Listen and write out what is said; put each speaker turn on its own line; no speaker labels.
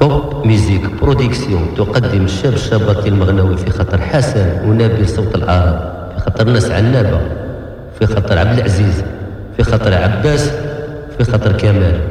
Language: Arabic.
توب ميوزيك برودكسيون تقدم الشاب الشاباطي المغنوي في خطر حسن ونبيل صوت العرب، في خطر ناس عنابة، في خطر عبد العزيز، في خطر عباس، في خطر كمال.